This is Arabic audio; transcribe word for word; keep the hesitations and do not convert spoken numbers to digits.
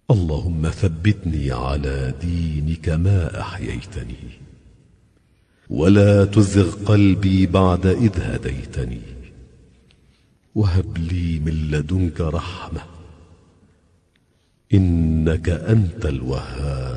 اللهم ثبتني على دينك ما أحييتني، ولا تزغ قلبي بعد إذ هديتني، وهب لي من لدنك رحمة إنك أنت الوهاب.